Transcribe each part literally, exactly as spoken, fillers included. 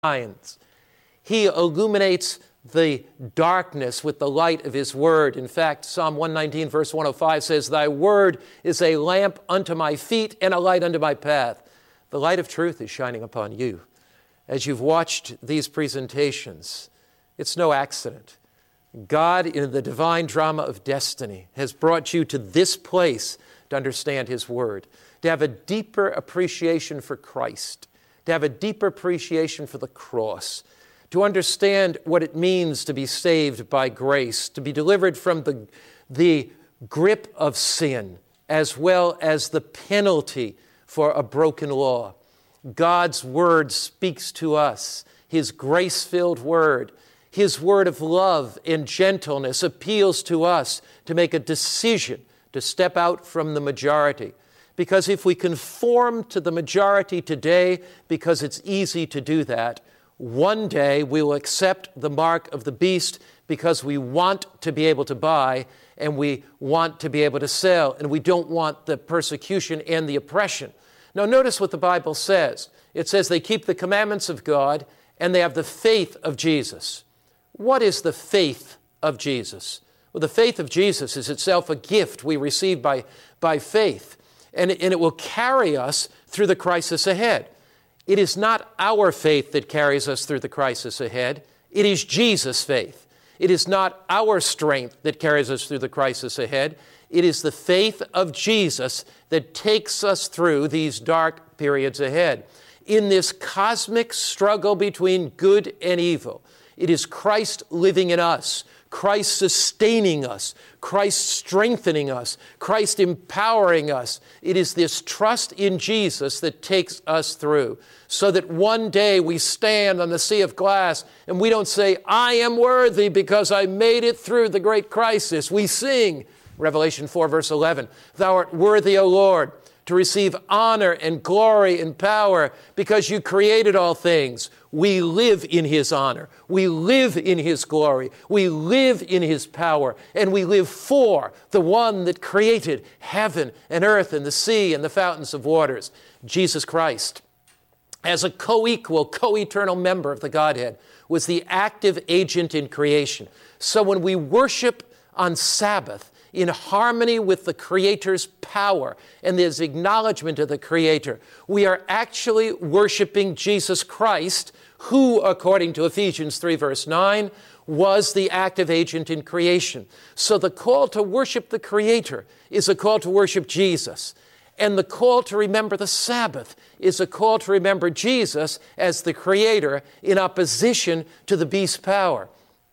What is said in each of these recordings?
shines. He illuminates the darkness with the light of his word. In fact, Psalm one nineteen, verse one oh five says, "Thy word is a lamp unto my feet and a light unto my path." The light of truth is shining upon you. As you've watched these presentations, it's no accident. God, in the divine drama of destiny, has brought you to this place to understand his word, to have a deeper appreciation for Christ, to have a deeper appreciation for the cross, to understand what it means to be saved by grace, to be delivered from the, the grip of sin, as well as the penalty for a broken law. God's word speaks to us, his grace-filled word. His word of love and gentleness appeals to us to make a decision to step out from the majority. Because if we conform to the majority today, because it's easy to do that, one day we will accept the mark of the beast because we want to be able to buy and we want to be able to sell, and we don't want the persecution and the oppression. Now notice what the Bible says. It says they keep the commandments of God and they have the faith of Jesus. What is the faith of Jesus? Well, the faith of Jesus is itself a gift we receive by, by faith, and, and it will carry us through the crisis ahead. It is not our faith that carries us through the crisis ahead. It is Jesus' faith. It is not our strength that carries us through the crisis ahead. It is the faith of Jesus that takes us through these dark periods ahead. In this cosmic struggle between good and evil, it is Christ living in us, Christ sustaining us, Christ strengthening us, Christ empowering us. It is this trust in Jesus that takes us through, so that one day we stand on the sea of glass and we don't say, "I am worthy because I made it through the great crisis." We sing, Revelation four, verse eleven, "Thou art worthy, O Lord, to receive honor and glory and power because you created all things." We live in his honor. We live in his glory. We live in his power. And we live for the one that created heaven and earth and the sea and the fountains of waters, Jesus Christ. As a co-equal, co-eternal member of the Godhead, was the active agent in creation. So when we worship on Sabbath, in harmony with the Creator's power and his acknowledgement of the Creator, we are actually worshiping Jesus Christ, who, according to Ephesians three, verse nine, was the active agent in creation. So the call to worship the Creator is a call to worship Jesus. And the call to remember the Sabbath is a call to remember Jesus as the Creator in opposition to the beast's power.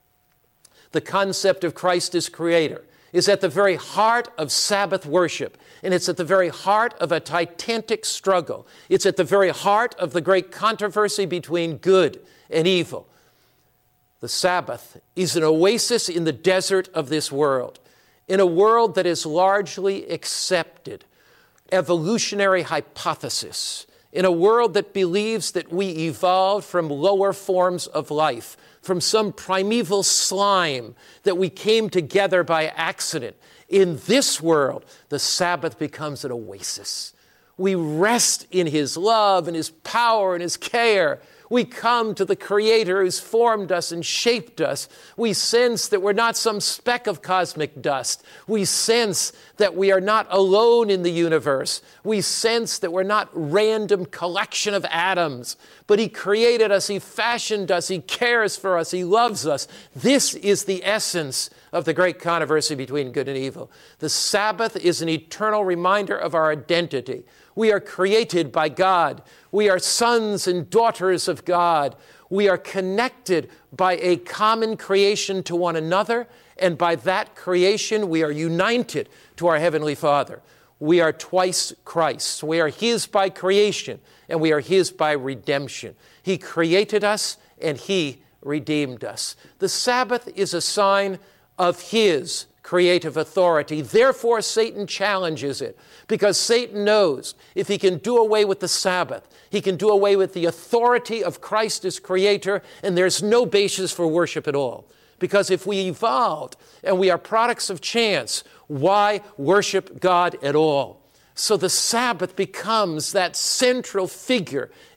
The concept of Christ as Creator is at the very heart of Sabbath worship, and it's at the very heart of a titanic struggle. It's at the very heart of the great controversy between good and evil. The Sabbath is an oasis in the desert of this world, in a world that has largely accepted evolutionary hypothesis, in a world that believes that we evolved from lower forms of life, from some primeval slime that we came together by accident. In this world, the Sabbath becomes an oasis. We rest in his love and his power and his care. We come to the Creator who's formed us and shaped us. We sense that we're not some speck of cosmic dust. We sense that we are not alone in the universe. We sense that we're not random collection of atoms, but he created us, he fashioned us, he cares for us, he loves us. This is the essence of the great controversy between good and evil. The Sabbath is an eternal reminder of our identity. We are created by God. We are sons and daughters of God. We are connected by a common creation to one another, and by that creation we are united to our Heavenly Father. We are twice Christ. We are his by creation, and we are his by redemption. He created us, and he redeemed us. The Sabbath is a sign of his creative authority. Therefore, Satan challenges it, because Satan knows if he can do away with the Sabbath, he can do away with the authority of Christ as Creator, and there's no basis for worship at all. Because if we evolved and we are products of chance, why worship God at all? So the Sabbath becomes that central figure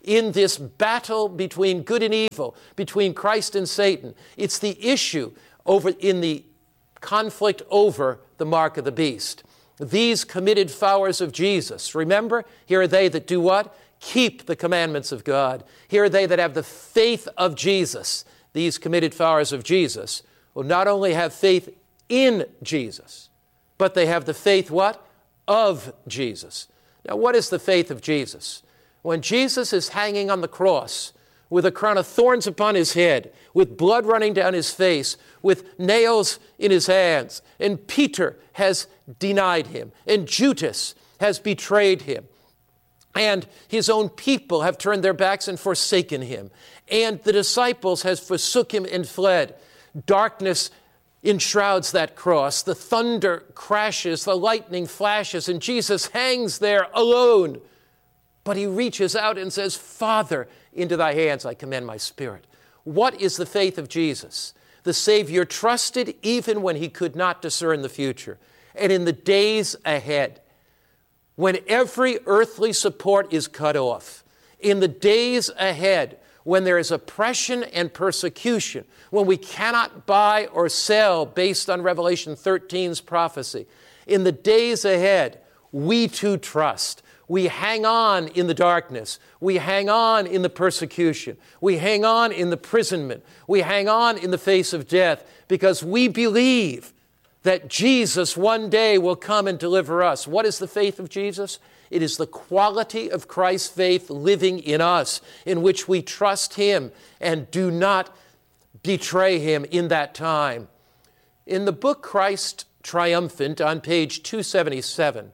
in this battle between good and evil, between Christ and Satan. It's the issue over in the conflict over the mark of the beast. These committed followers of Jesus, remember, here are they that do what? Keep the commandments of God. Here are they that have the faith of Jesus. These committed followers of Jesus will not only have faith in Jesus, but they have the faith what? Of Jesus. Now, what is the faith of Jesus? When Jesus is hanging on the cross with a crown of thorns upon his head, with blood running down his face, with nails in his hands, and Peter has denied him, and Judas has betrayed him, and his own people have turned their backs and forsaken him, and the disciples has forsook him and fled. Darkness enshrouds that cross. The thunder crashes, the lightning flashes, and Jesus hangs there alone. But he reaches out and says, Father, into thy hands I commend my spirit. What is the faith of Jesus? The Savior trusted even when he could not discern the future. And in the days ahead, when every earthly support is cut off, in the days ahead, when there is oppression and persecution, when we cannot buy or sell based on Revelation thirteen's prophecy, in the days ahead, we too trust. We hang on in the darkness. We hang on in the persecution. We hang on in the imprisonment. We hang on in the face of death because we believe that Jesus one day will come and deliver us. What is the faith of Jesus? It is the quality of Christ's faith living in us, in which we trust him and do not betray him in that time. In the book Christ Triumphant on page two seventy-seven,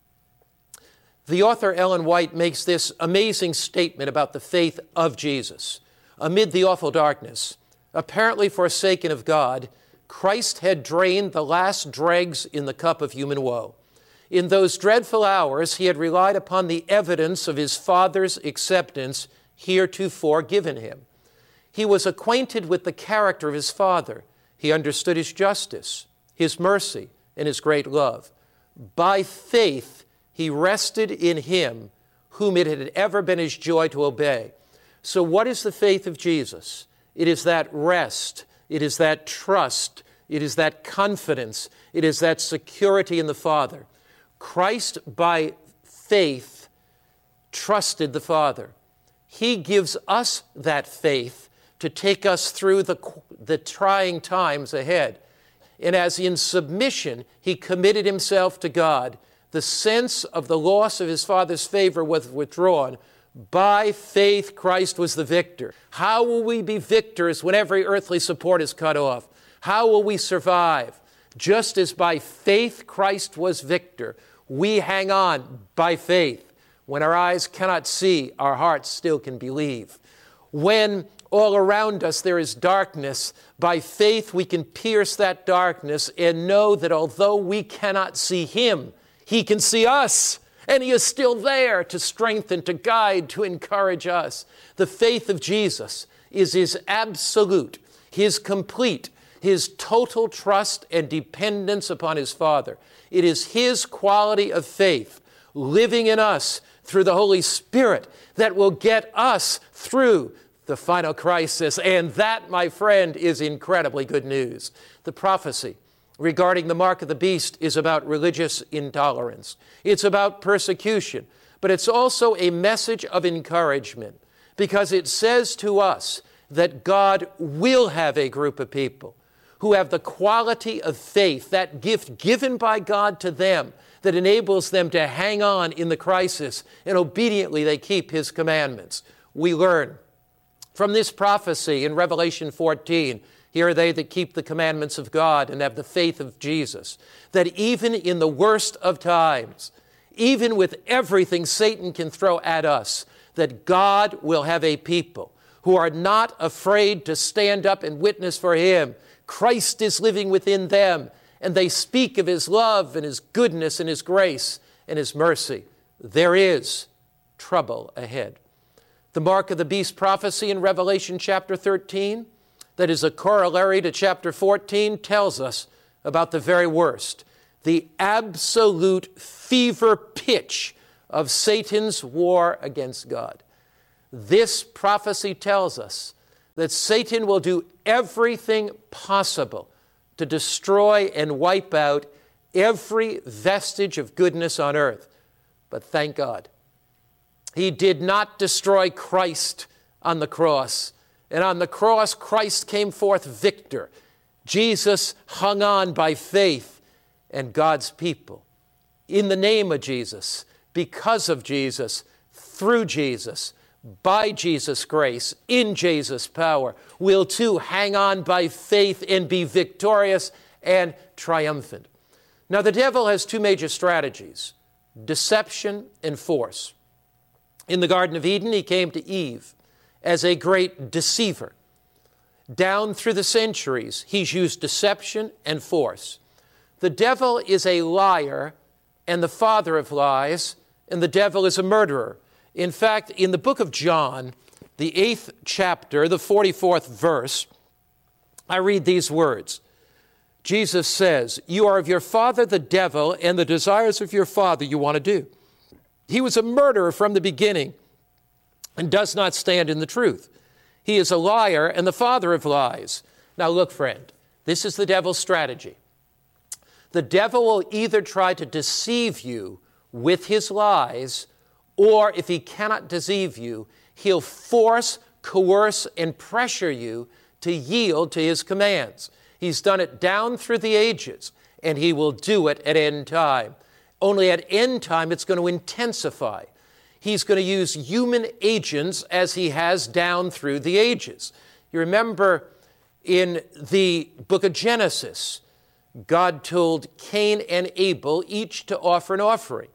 the author Ellen White makes this amazing statement about the faith of Jesus. Amid the awful darkness, apparently forsaken of God, Christ had drained the last dregs in the cup of human woe. In those dreadful hours, he had relied upon the evidence of his Father's acceptance heretofore given him. He was acquainted with the character of his Father. He understood his justice, his mercy, and his great love. By faith, he rested in him whom it had ever been his joy to obey. So what is the faith of Jesus? It is that rest. It is that trust. It is that confidence. It is that security in the Father. Christ, by faith, trusted the Father. He gives us that faith to take us through the, the trying times ahead. And as in submission, he committed himself to God, the sense of the loss of his Father's favor was withdrawn. By faith, Christ was the victor. How will we be victors when every earthly support is cut off? How will we survive? Just as by faith Christ was victor, we hang on by faith. When our eyes cannot see, our hearts still can believe. When all around us there is darkness, by faith we can pierce that darkness and know that although we cannot see him, he can see us, and he is still there to strengthen, to guide, to encourage us. The faith of Jesus is his absolute, his complete, his total trust and dependence upon his Father. It is his quality of faith living in us through the Holy Spirit that will get us through the final crisis. And that, my friend, is incredibly good news. The prophecy regarding the mark of the beast is about religious intolerance. It's about persecution, but it's also a message of encouragement because it says to us that God will have a group of people who have the quality of faith, that gift given by God to them that enables them to hang on in the crisis, and obediently they keep his commandments. We learn from this prophecy in Revelation fourteen, here are they that keep the commandments of God and have the faith of Jesus, that even in the worst of times, even with everything Satan can throw at us, that God will have a people who are not afraid to stand up and witness for him. Christ is living within them, and they speak of his love and his goodness and his grace and his mercy. There is trouble ahead. The mark of the beast prophecy in Revelation chapter thirteen, that is a corollary to chapter fourteen, tells us about the very worst, the absolute fever pitch of Satan's war against God. This prophecy tells us that Satan will do everything possible to destroy and wipe out every vestige of goodness on earth. But thank God, he did not destroy Christ on the cross. And on the cross, Christ came forth victor. Jesus hung on by faith, and God's people, in the name of Jesus, because of Jesus, through Jesus, by Jesus' grace, in Jesus' power, will too hang on by faith and be victorious and triumphant. Now, the devil has two major strategies: deception and force. In the Garden of Eden, he came to Eve as a great deceiver. Down through the centuries, he's used deception and force. The devil is a liar and the father of lies, and the devil is a murderer. In fact, in the book of John, the eighth chapter, the forty-fourth verse, I read these words. Jesus says, "You are of your father the devil, and the desires of your father you want to do. He was a murderer from the beginning and does not stand in the truth. He is a liar and the father of lies." Now look, friend, this is the devil's strategy. The devil will either try to deceive you with his lies, or if he cannot deceive you, he'll force, coerce, and pressure you to yield to his commands. He's done it down through the ages, and he will do it at end time. Only at end time, it's going to intensify. He's going to use human agents as he has down through the ages. You remember in the book of Genesis, God told Cain and Abel each to offer an offering.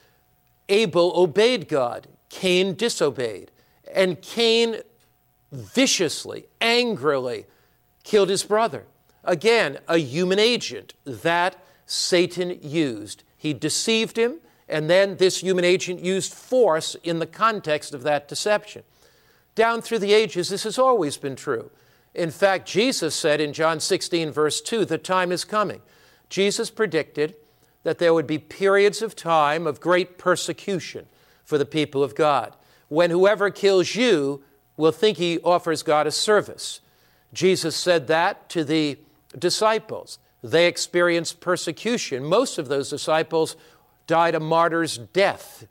Abel obeyed God. Cain disobeyed. And Cain viciously, angrily killed his brother. Again, a human agent that Satan used. He deceived him, and then this human agent used force in the context of that deception. Down through the ages, this has always been true. In fact, Jesus said in John sixteen, verse two, the time is coming. Jesus predicted that there would be periods of time of great persecution for the people of God, when whoever kills you will think he offers God a service. Jesus said that to the disciples. They experienced persecution. Most of those disciples died a martyr's death.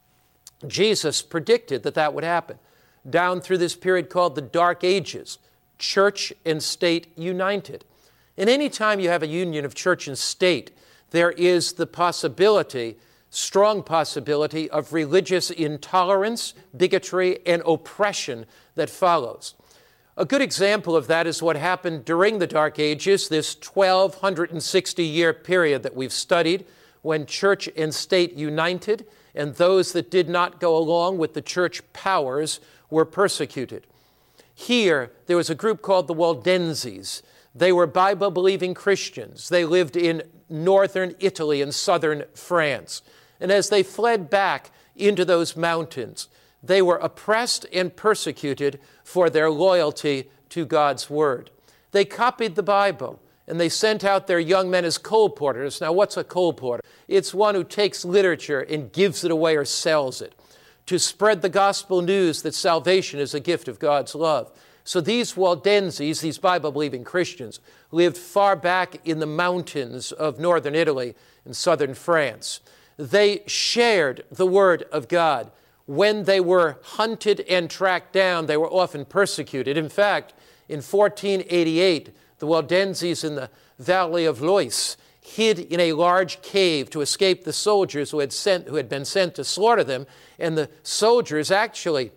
Jesus predicted that that would happen. Down through this period called the Dark Ages, church and state united. And any time you have a union of church and state, there is the possibility, strong possibility, of religious intolerance, bigotry, and oppression that follows. A good example of that is what happened during the Dark Ages, this twelve sixty year period that we've studied, when church and state united, and those that did not go along with the church powers were persecuted. Here, there was a group called the Waldenses. They were Bible-believing Christians. They lived in northern Italy and southern France. And as they fled back into those mountains, they were oppressed and persecuted for their loyalty to God's Word. They copied the Bible, and they sent out their young men as colporteurs. Now, what's a colporteur? It's one who takes literature and gives it away or sells it, to spread the gospel news that salvation is a gift of God's love. So these Waldenses, these Bible-believing Christians, lived far back in the mountains of northern Italy and southern France. They shared the Word of God. When they were hunted and tracked down, they were often persecuted. In fact, in fourteen eighty-eight, the Waldenses in the Valley of Lois hid in a large cave to escape the soldiers who had, sent, who had been sent to slaughter them, and the soldiers actually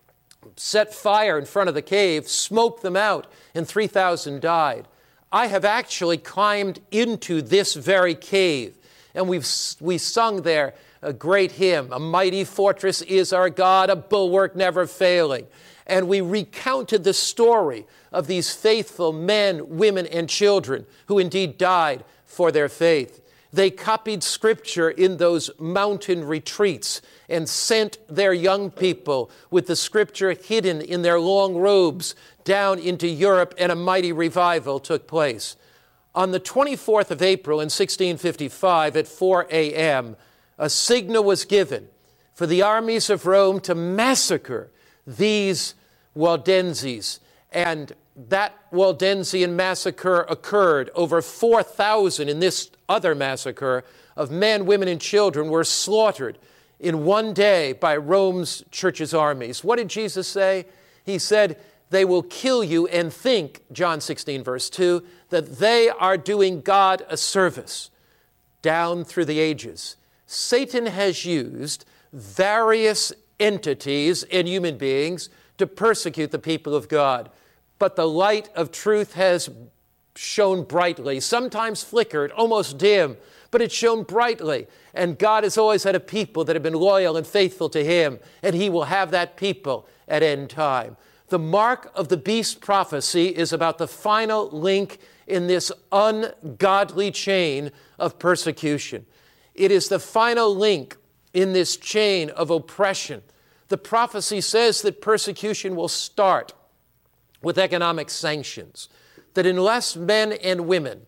set fire in front of the cave, smoked them out, and three thousand died. I have actually climbed into this very cave, and we've we sung there a great hymn, "A mighty fortress is our God, a bulwark never failing." And we recounted the story of these faithful men, women, and children who indeed died for their faith. They copied Scripture in those mountain retreats and sent their young people with the Scripture hidden in their long robes down into Europe, and a mighty revival took place. On the twenty-fourth of April in sixteen fifty-five at four a.m., a signal was given for the armies of Rome to massacre these Waldenses. And that Waldensian massacre occurred. Over four thousand in this other massacre of men, women, and children were slaughtered in one day by Rome's church's armies. What did Jesus say? He said, they will kill you and think, John sixteen, verse two, that they are doing God a service down through the ages. Satan has used various entities and human beings to persecute the people of God. But the light of truth has shone brightly, sometimes flickered, almost dim, but it's shone brightly. And God has always had a people that have been loyal and faithful to him, and he will have that people at end time. The mark of the beast prophecy is about the final link in this ungodly chain of persecution. It is the final link in this chain of oppression. The prophecy says that persecution will start with economic sanctions, that unless men and women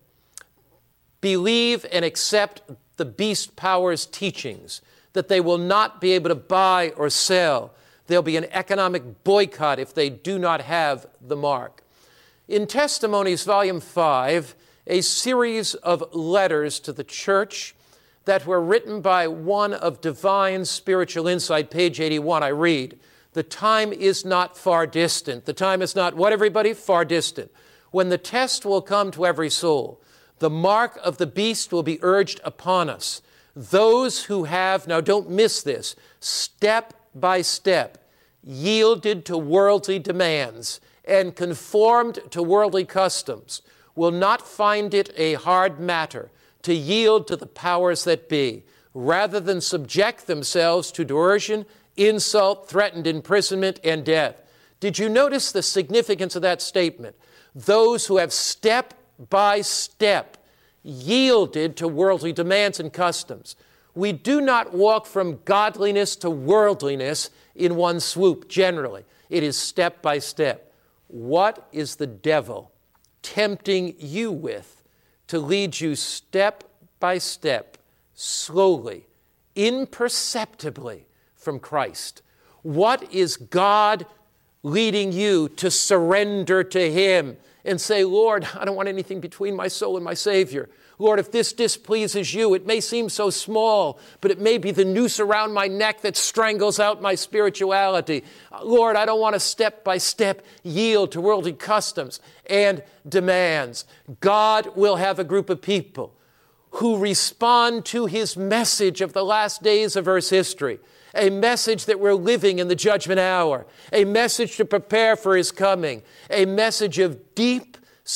believe and accept the beast power's teachings, that they will not be able to buy or sell. There'll be an economic boycott if they do not have the mark. In Testimonies, Volume five, a series of letters to the church that were written by one of divine spiritual insight, page eighty-one, I read, the time is not far distant. The time is not, what everybody? Far distant. When the test will come to every soul, the mark of the beast will be urged upon us. Those who have, now don't miss this, step by step, yielded to worldly demands and conformed to worldly customs, will not find it a hard matter to yield to the powers that be, rather than subject themselves to derision, insult, threatened imprisonment, and death. Did you notice the significance of that statement? Those who have step by step yielded to worldly demands and customs. We do not walk from godliness to worldliness in one swoop, generally. It is step by step. What is the devil tempting you with to lead you step by step, slowly, imperceptibly from Christ? What is God leading you to surrender to him and say, Lord, I don't want anything between my soul and my Savior. Lord, if this displeases you, it may seem so small, but it may be the noose around my neck that strangles out my spirituality. Lord, I don't want to step by step yield to worldly customs and demands. God will have a group of people who respond to his message of the last days of Earth's history, a message that we're living in the judgment hour, a message to prepare for his coming, a message of deep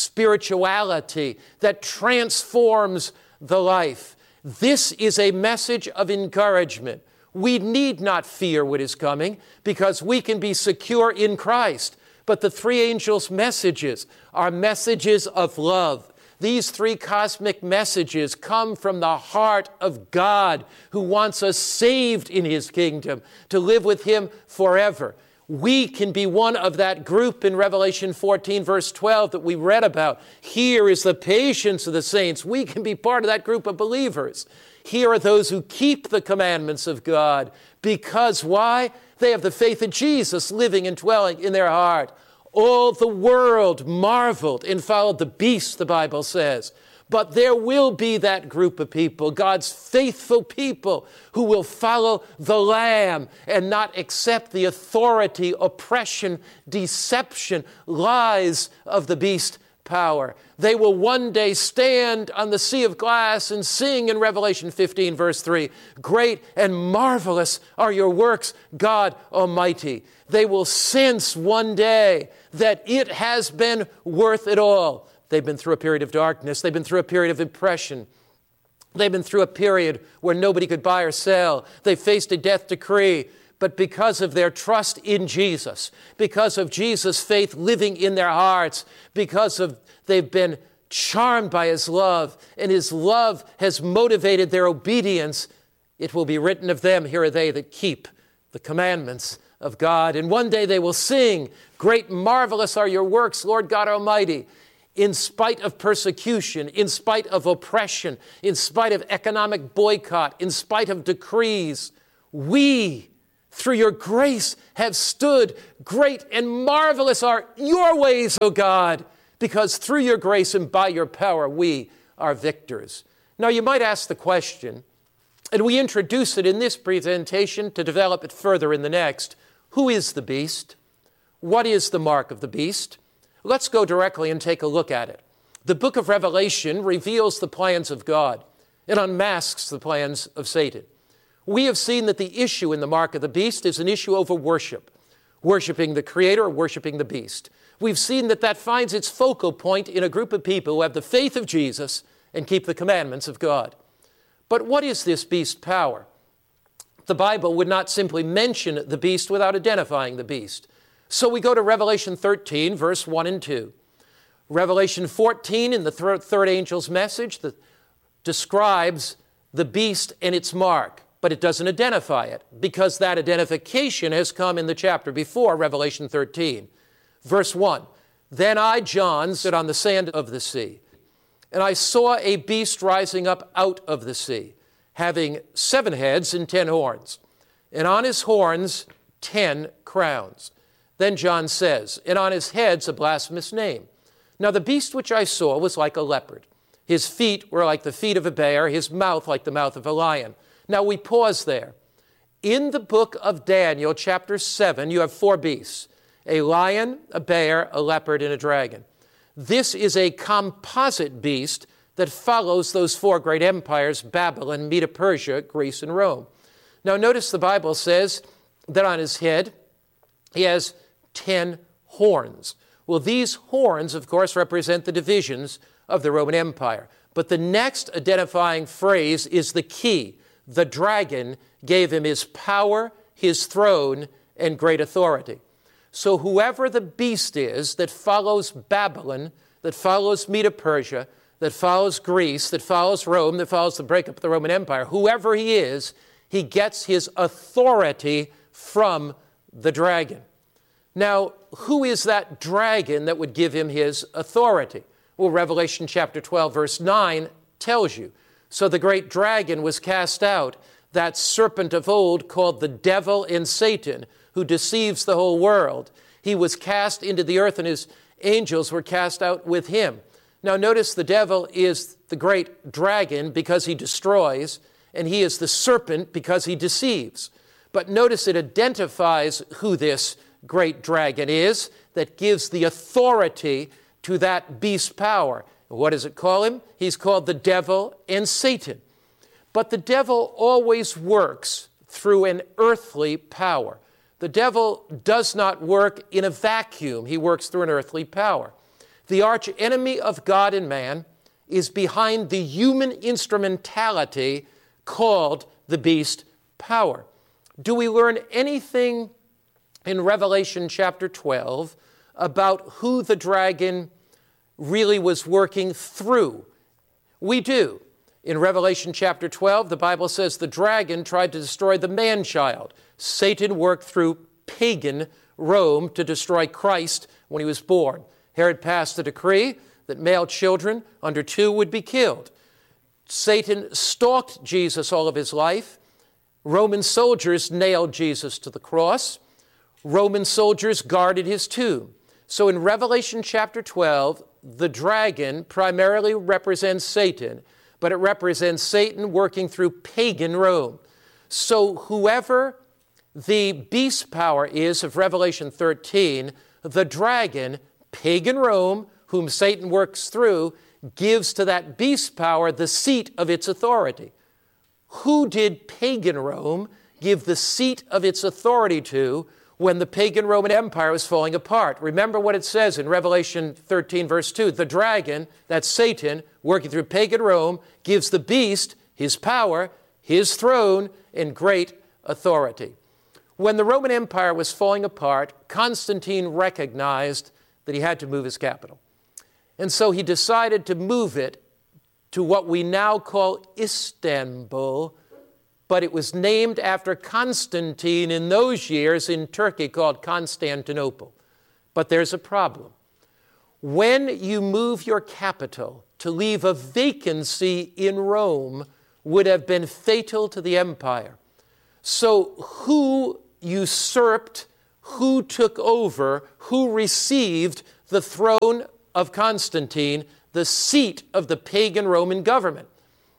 spirituality that transforms the life. This is a message of encouragement. We need not fear what is coming because we can be secure in Christ. But the three angels' messages are messages of love. These three cosmic messages come from the heart of God, who wants us saved in his kingdom to live with him forever. We can be one of that group in Revelation fourteen, verse twelve that we read about. Here is the patience of the saints. We can be part of that group of believers. Here are those who keep the commandments of God. Because why? They have the faith of Jesus living and dwelling in their heart. All the world marveled and followed the beast, the Bible says. But there will be that group of people, God's faithful people, who will follow the Lamb and not accept the authority, oppression, deception, lies of the beast power. They will one day stand on the sea of glass and sing in Revelation fifteen, verse three, great and marvelous are your works, God Almighty. They will sense one day that it has been worth it all. They've been through a period of darkness. They've been through a period of oppression. They've been through a period where nobody could buy or sell. They faced a death decree. But because of their trust in Jesus, because of Jesus' faith living in their hearts, because of they've been charmed by his love, and his love has motivated their obedience, it will be written of them, here are they that keep the commandments of God. And one day they will sing, great, marvelous are your works, Lord God Almighty. In spite of persecution, in spite of oppression, in spite of economic boycott, in spite of decrees, we through your grace have stood. Great and marvelous are your ways, O God, because through your grace and by your power we are victors. Now you might ask the question, and we introduce it in this presentation to develop it further in the next, who is the beast? What is the mark of the beast? Let's go directly and take a look at it. The book of Revelation reveals the plans of God. It unmasks the plans of Satan. We have seen that the issue in the mark of the beast is an issue over worship, worshiping the Creator or worshiping the beast. We've seen that that finds its focal point in a group of people who have the faith of Jesus and keep the commandments of God. But what is this beast power? The Bible would not simply mention the beast without identifying the beast. So we go to Revelation thirteen, verse one and two. Revelation fourteen, in the third, third angel's message, the, describes the beast and its mark, but it doesn't identify it because that identification has come in the chapter before, Revelation thirteen. Verse one, then I, John, stood on the sand of the sea, and I saw a beast rising up out of the sea, having seven heads and ten horns, and on his horns ten crowns. Then John says, and on his heads a blasphemous name. Now the beast which I saw was like a leopard. His feet were like the feet of a bear, his mouth like the mouth of a lion. Now we pause there. In the book of Daniel, chapter seven, you have four beasts: a lion, a bear, a leopard, and a dragon. This is a composite beast that follows those four great empires, Babylon, Medo-Persia, Greece, and Rome. Now notice the Bible says that on his head he has ten horns. Well, these horns, of course, represent the divisions of the Roman Empire. But the next identifying phrase is the key. The dragon gave him his power, his throne, and great authority. So whoever the beast is that follows Babylon, that follows Medo-Persia, that follows Greece, that follows Rome, that follows the breakup of the Roman Empire, whoever he is, he gets his authority from the dragon. Now, who is that dragon that would give him his authority? Well, Revelation chapter twelve, verse nine tells you. So the great dragon was cast out, that serpent of old called the devil and Satan, who deceives the whole world. He was cast into the earth, and his angels were cast out with him. Now notice the devil is the great dragon because he destroys, and he is the serpent because he deceives. But notice it identifies who this great dragon is that gives the authority to that beast power. What does it call him? He's called the devil and Satan. But the devil always works through an earthly power. The devil does not work in a vacuum. He works through an earthly power. The arch enemy of God and man is behind the human instrumentality called the beast power. Do we learn anything in Revelation chapter twelve about who the dragon really was working through? We do. In Revelation chapter twelve, the Bible says the dragon tried to destroy the man-child. Satan worked through pagan Rome to destroy Christ when he was born. Herod passed a decree that male children under two would be killed. Satan stalked Jesus all of his life. Roman soldiers nailed Jesus to the cross. Roman soldiers guarded his tomb. So in Revelation chapter twelve, the dragon primarily represents Satan, but it represents Satan working through pagan Rome. So whoever the beast power is of Revelation thirteen, the dragon, pagan Rome, whom Satan works through, gives to that beast power the seat of its authority. Who did pagan Rome give the seat of its authority to when the pagan Roman Empire was falling apart? Remember what it says in Revelation thirteen, verse two. The dragon, that's Satan, working through pagan Rome, gives the beast his power, his throne, and great authority. When the Roman Empire was falling apart, Constantine recognized that he had to move his capital. And so he decided to move it to what we now call Istanbul, but it was named after Constantine in those years in Turkey called Constantinople. But there's a problem. When you move your capital, to leave a vacancy in Rome would have been fatal to the empire. So who usurped, who took over, who received the throne of Constantine, the seat of the pagan Roman government.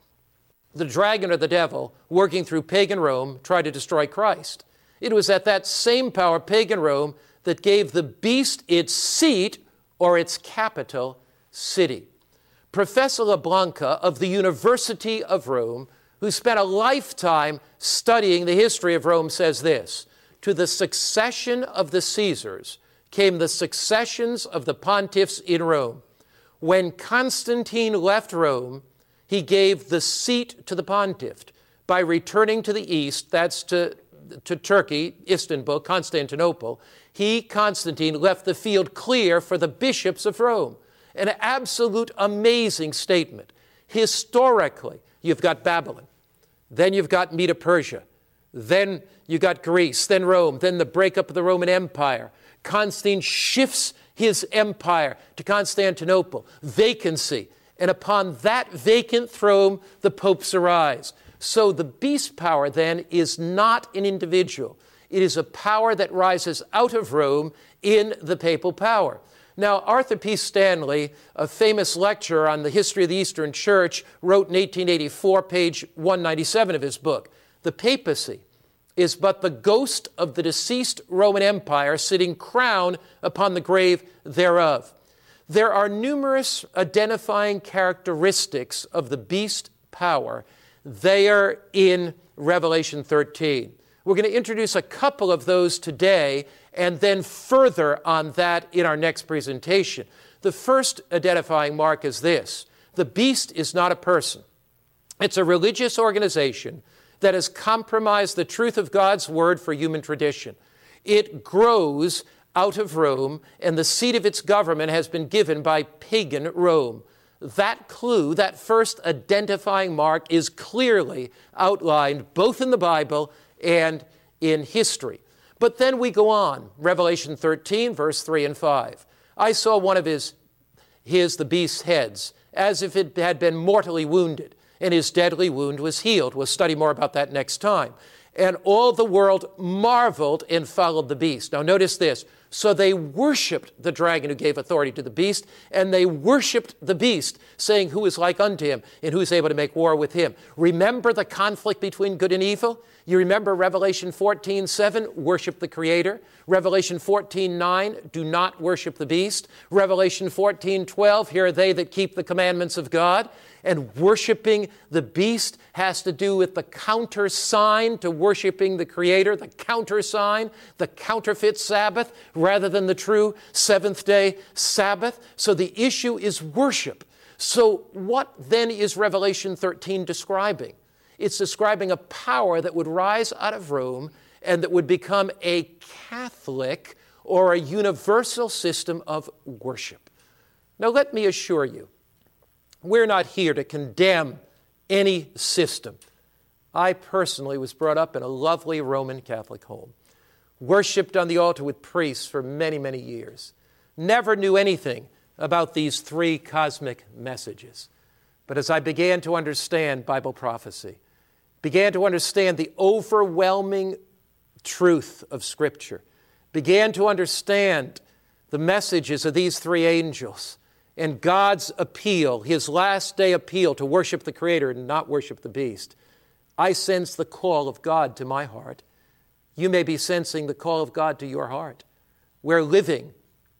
The dragon or the devil, working through pagan Rome, tried to destroy Christ. It was at that same power, pagan Rome, that gave the beast its seat or its capital city. Professor LeBlanca of the University of Rome, who spent a lifetime studying the history of Rome, says this: to the succession of the Caesars came the successions of the pontiffs in Rome. When Constantine left Rome, he gave the seat to the pontiff. By returning to the east, that's to, to Turkey, Istanbul, Constantinople, he, Constantine, left the field clear for the bishops of Rome. An absolute amazing statement. Historically, you've got Babylon, then you've got Medo-Persia, then you got Greece, then Rome, then the breakup of the Roman Empire. Constantine shifts his empire to Constantinople, vacancy, and upon that vacant throne, the popes arise. So the beast power then is not an individual. It is a power that rises out of Rome in the papal power. Now, Arthur P. Stanley, a famous lecturer on the history of the Eastern Church, wrote in eighteen eighty-four, page one ninety-seven of his book, "The papacy is but the ghost of the deceased Roman Empire sitting crowned upon the grave thereof." There are numerous identifying characteristics of the beast power. They are in Revelation thirteen. We're going to introduce a couple of those today and then further on that in our next presentation. The first identifying mark is this: the beast is not a person. It's a religious organization that has compromised the truth of God's word for human tradition. It grows out of Rome, and the seat of its government has been given by pagan Rome. That clue, that first identifying mark, is clearly outlined both in the Bible and in history. But then we go on. Revelation thirteen, verse three and five. I saw one of his, his, the beast's heads, as if it had been mortally wounded, and his deadly wound was healed. We'll study more about that next time. And all the world marveled and followed the beast. Now notice this. So they worshiped the dragon who gave authority to the beast, and they worshiped the beast, saying, "Who is like unto him, and who is able to make war with him?" Remember the conflict between good and evil? You remember Revelation fourteen seven, worship the Creator. Revelation fourteen nine, do not worship the beast. Revelation fourteen twelve, here are they that keep the commandments of God. And worshiping the beast has to do with the counter sign to worshiping the Creator, the counter sign, the counterfeit Sabbath, rather than the true seventh-day Sabbath. So the issue is worship. So what then is Revelation thirteen describing? It's describing a power that would rise out of Rome and that would become a Catholic or a universal system of worship. Now let me assure you, we're not here to condemn any system. I personally was brought up in a lovely Roman Catholic home, worshipped on the altar with priests for many, many years, never knew anything about these three cosmic messages. But as I began to understand Bible prophecy, began to understand the overwhelming truth of Scripture, began to understand the messages of these three angels, and God's appeal, his last day appeal to worship the Creator and not worship the beast, I sense the call of God to my heart. You may be sensing the call of God to your heart. We're living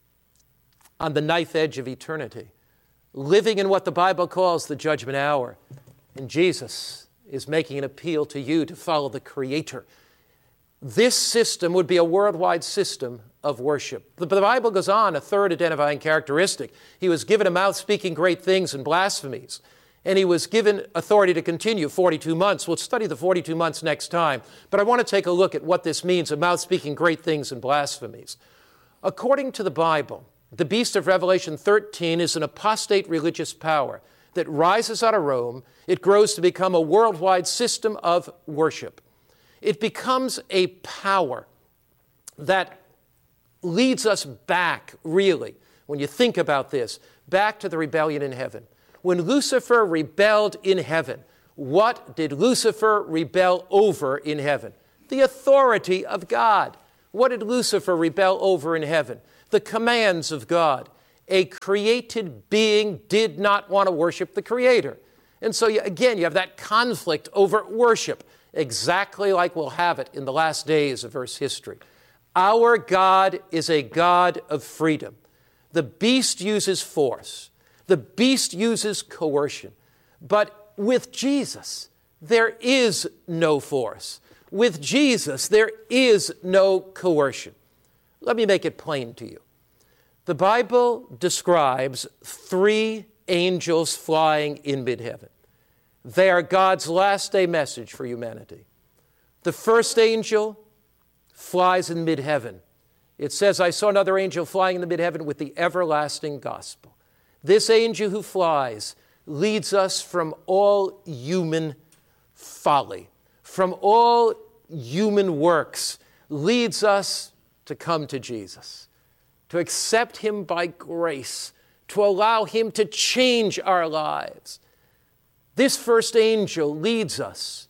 on the knife edge of eternity, living in what the Bible calls the judgment hour. And Jesus is making an appeal to you to follow the Creator. This system would be a worldwide system of worship. The Bible goes on, a third identifying characteristic. He was given a mouth speaking great things and blasphemies, and he was given authority to continue forty-two months. We'll study the forty-two months next time, but I want to take a look at what this means, a mouth speaking great things and blasphemies. According to the Bible, the beast of Revelation thirteen is an apostate religious power that rises out of Rome. It grows to become a worldwide system of worship. It becomes a power that leads us back, really, when you think about this, back to the rebellion in heaven. When Lucifer rebelled in heaven, what did Lucifer rebel over in heaven? The authority of God. What did Lucifer rebel over in heaven? The commands of God. A created being did not want to worship the Creator. And so, you, again, you have that conflict over worship, exactly like we'll have it in the last days of Earth's history. Our God is a God of freedom. The beast uses force. The beast uses coercion. But with Jesus, there is no force. With Jesus, there is no coercion. Let me make it plain to you. The Bible describes three angels flying in mid-heaven. They are God's last day message for humanity. The first angel flies in mid-heaven. It says, I saw another angel flying in the mid-heaven with the everlasting gospel. This angel who flies leads us from all human folly, from all human works, leads us to come to Jesus, to accept him by grace, to allow him to change our lives. This first angel leads us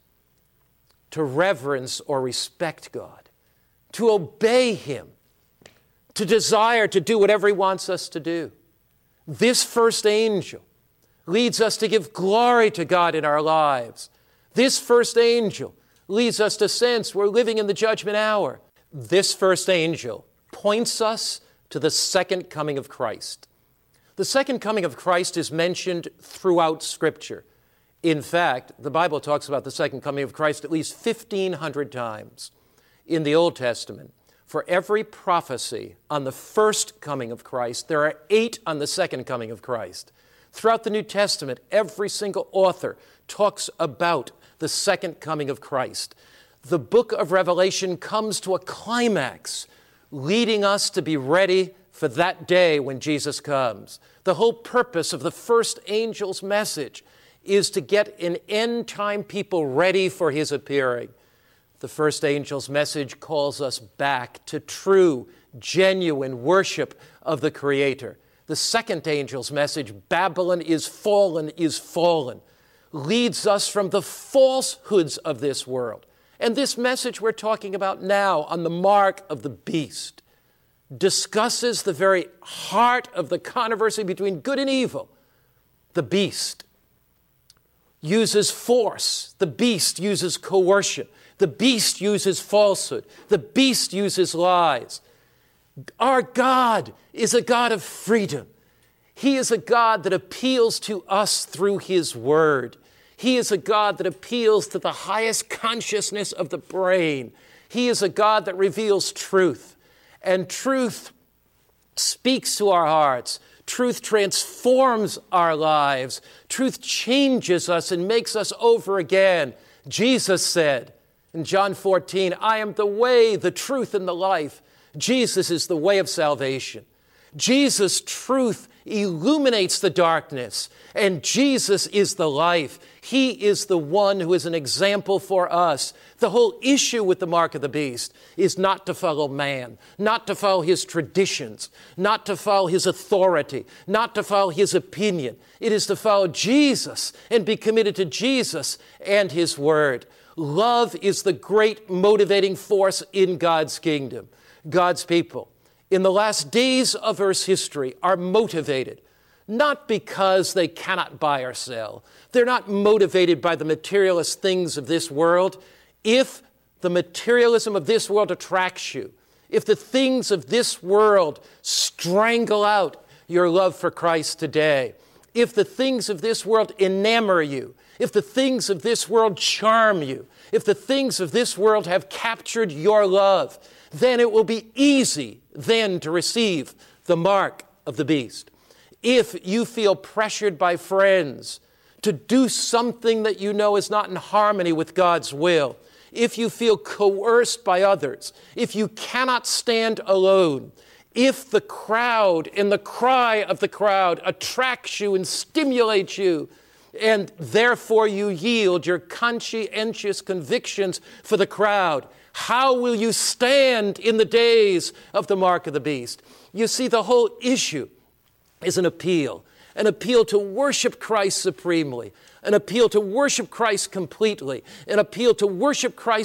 to reverence or respect God, to obey him, to desire to do whatever he wants us to do. This first angel leads us to give glory to God in our lives. This first angel leads us to sense we're living in the judgment hour. This first angel points us to the second coming of Christ. The second coming of Christ is mentioned throughout Scripture. In fact, the Bible talks about the second coming of Christ at least fifteen hundred times in the Old Testament. For every prophecy on the first coming of Christ, there are eight on the second coming of Christ. Throughout the New Testament, every single author talks about the second coming of Christ. The book of Revelation comes to a climax, leading us to be ready for that day when Jesus comes. The whole purpose of the first angel's message is to get an end-time people ready for his appearing. The first angel's message calls us back to true, genuine worship of the Creator. The second angel's message, Babylon is fallen, is fallen, leads us from the falsehoods of this world. And this message we're talking about now, on the mark of the beast, discusses the very heart of the controversy between good and evil. The beast uses force. The beast uses coercion. The beast uses falsehood. The beast uses lies. Our God is a God of freedom. He is a God that appeals to us through his word. He is a God that appeals to the highest consciousness of the brain. He is a God that reveals truth. And truth speaks to our hearts. Truth transforms our lives. Truth changes us and makes us over again. Jesus said in John fourteen, I am the way, the truth, and the life. Jesus is the way of salvation. Jesus' truth illuminates the darkness, and Jesus is the life. He is the one who is an example for us. The whole issue with the mark of the beast is not to follow man, not to follow his traditions, not to follow his authority, not to follow his opinion. It is to follow Jesus and be committed to Jesus and his word. Love is the great motivating force in God's kingdom. God's people in the last days of Earth's history are motivated not because they cannot buy or sell. They're not motivated by the materialist things of this world. If the materialism of this world attracts you, if the things of this world strangle out your love for Christ today, if the things of this world enamor you, if the things of this world charm you, if the things of this world have captured your love, then it will be easy then to receive the mark of the beast. If you feel pressured by friends to do something that you know is not in harmony with God's will, if you feel coerced by others, if you cannot stand alone, if the crowd and the cry of the crowd attracts you and stimulates you, and therefore you yield your conscientious convictions for the crowd, how will you stand in the days of the mark of the beast? You see, the whole issue is an appeal, an appeal to worship Christ supremely, an appeal to worship Christ completely, an appeal to worship Christ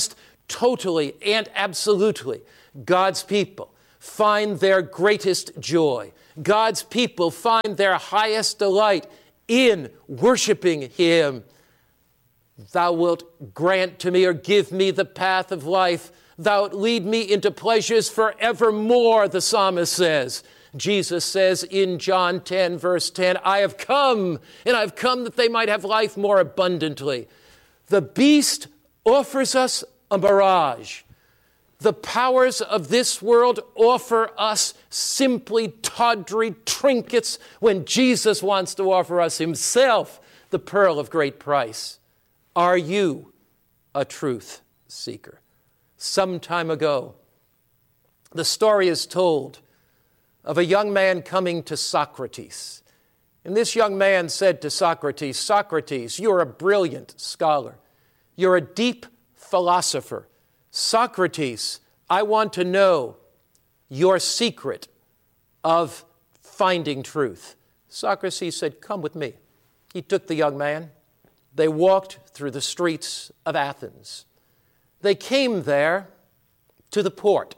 totally and absolutely, God's people find their greatest joy. God's people find their highest delight in worshiping Him. Thou wilt grant to me or give me the path of life. Thou wilt lead me into pleasures forevermore, the psalmist says. Jesus says in John ten, verse ten, I have come, and I have come that they might have life more abundantly. The beast offers us a mirage. The powers of this world offer us simply tawdry trinkets when Jesus wants to offer us Himself, the pearl of great price. Are you a truth seeker? Some time ago, the story is told of a young man coming to Socrates. And this young man said to Socrates, Socrates, you're a brilliant scholar. You're a deep philosopher. Socrates, I want to know your secret of finding truth. Socrates said, come with me. He took the young man. They walked through the streets of Athens. They came there to the port.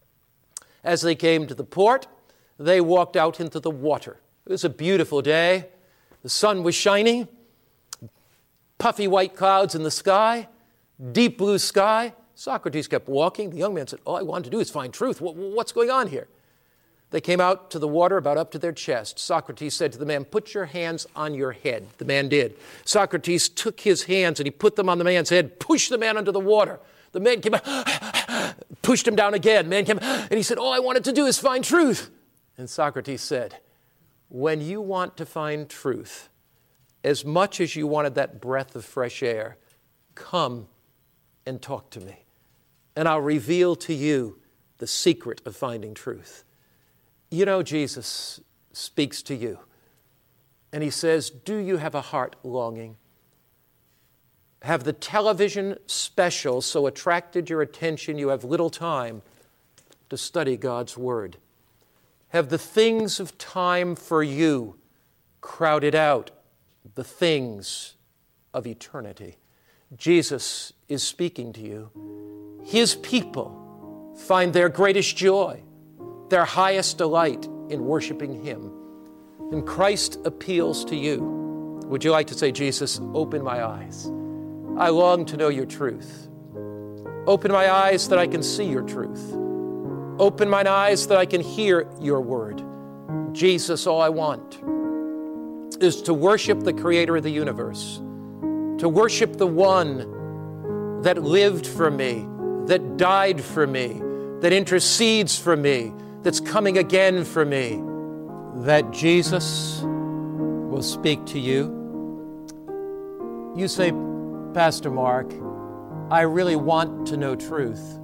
As they came to the port, they walked out into the water. It was a beautiful day. The sun was shining, puffy white clouds in the sky, deep blue sky. Socrates kept walking. The young man said, all I want to do is find truth. What's going on here? They came out to the water about up to their chest. Socrates said to the man, put your hands on your head. The man did. Socrates took his hands and he put them on the man's head, pushed the man under the water. The man came out, pushed him down again. The man came out, and he said, all I wanted to do is find truth. And Socrates said, when you want to find truth, as much as you wanted that breath of fresh air, come and talk to me, and I'll reveal to you the secret of finding truth. You know, Jesus speaks to you, and He says, do you have a heart longing? Have the television special so attracted your attention you have little time to study God's Word? Have the things of time for you crowded out the things of eternity? Jesus is speaking to you. His people find their greatest joy, their highest delight in worshiping Him. And Christ appeals to you. Would you like to say, Jesus, open my eyes. I long to know your truth. Open my eyes that I can see your truth. Open mine eyes that I can hear your word. Jesus, all I want is to worship the Creator of the universe, to worship the one that lived for me, that died for me, that intercedes for me, that's coming again for me, that Jesus will speak to you. You say, Pastor Mark, I really want to know truth,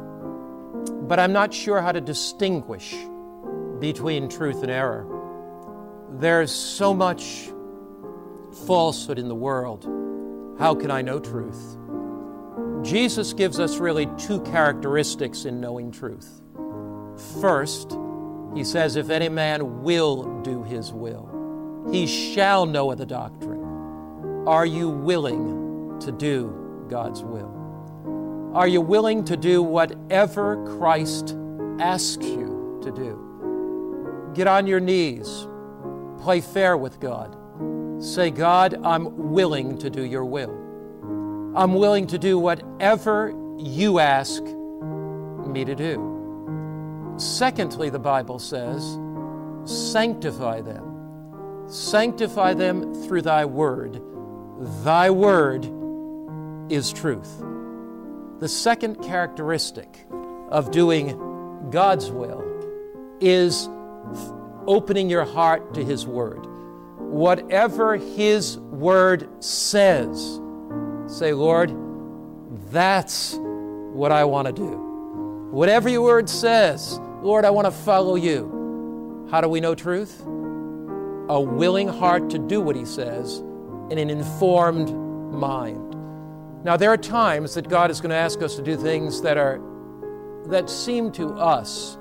but I'm not sure how to distinguish between truth and error. There's so much falsehood in the world. How can I know truth? Jesus gives us really two characteristics in knowing truth. First, He says, if any man will do His will, he shall know of the doctrine. Are you willing to do God's will? Are you willing to do whatever Christ asks you to do? Get on your knees. Play fair with God. Say, God, I'm willing to do your will. I'm willing to do whatever you ask me to do. Secondly, the Bible says, sanctify them. Sanctify them through thy word. Thy word is truth. The second characteristic of doing God's will is opening your heart to His word. Whatever His word says, say, Lord, that's what I want to do. Whatever your word says, Lord, I want to follow you. How do we know truth? A willing heart to do what He says and an informed mind. Now, there are times that God is going to ask us to do things that are that seem to us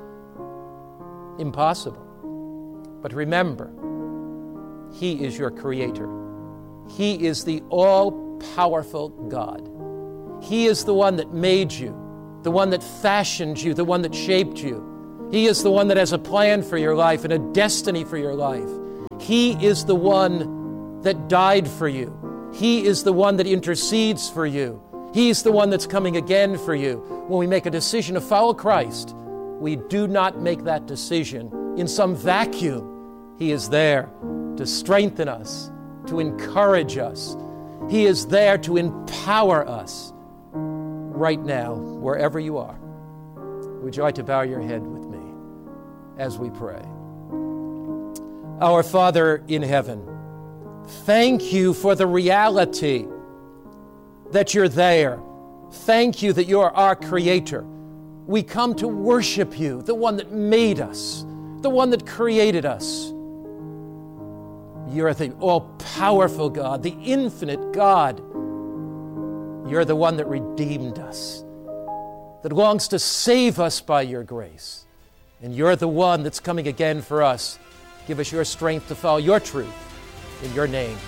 impossible. But remember, He is your Creator. He is the all-powerful God. He is the one that made you, the one that fashioned you, the one that shaped you. He is the one that has a plan for your life and a destiny for your life. He is the one that died for you. He is the one that intercedes for you. He's the one that's coming again for you. When we make a decision to follow Christ, we do not make that decision in some vacuum. He is there to strengthen us, to encourage us. He is there to empower us right now, wherever you are. Would you like to bow your head with me as we pray? Our Father in heaven, thank you for the reality that you're there. Thank you that you're our Creator. We come to worship you, the one that made us, the one that created us. You're the all-powerful God, the infinite God. You're the one that redeemed us, that longs to save us by your grace. And you're the one that's coming again for us. Give us your strength to follow your truth. In your name.